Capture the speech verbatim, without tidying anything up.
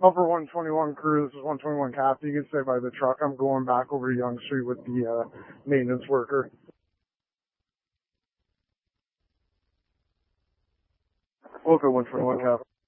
Upper one twenty-one crew, this is one twenty-one Captain. You can stay by the truck. I'm going back over to Yonge Street with the uh, maintenance worker. Okay, one twenty-one Captain.